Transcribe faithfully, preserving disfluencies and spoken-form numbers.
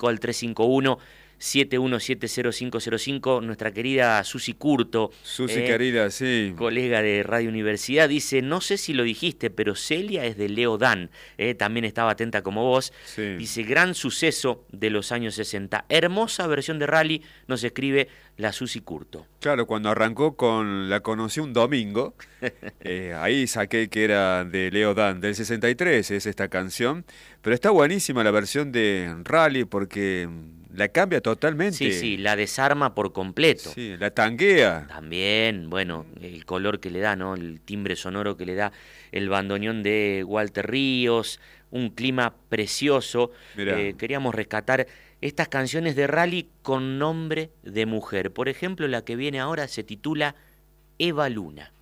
México al tres cinco uno, siete uno siete cero cinco cero cinco. Nuestra querida Susi Curto, Susi eh, querida, sí. colega de Radio Universidad, dice, no sé si lo dijiste, pero Celia es de Leo Dan, eh, también estaba atenta como vos. Sí. Dice, gran suceso de los años sesenta, hermosa versión de rally, nos escribe la Susi Curto. Claro, cuando arrancó con La conocí un domingo, eh, ahí saqué que era de Leo Dan, del sesenta y tres es esta canción, pero está buenísima la versión de Rally porque la cambia totalmente. Sí, sí, la desarma por completo. Sí, la tanguea. También, bueno, el color que le da, ¿no? El timbre sonoro que le da el bandoneón de Walter Ríos, un clima precioso. Eh, queríamos rescatar estas canciones de rally con nombre de mujer. Por ejemplo, la que viene ahora se titula Eva Luna.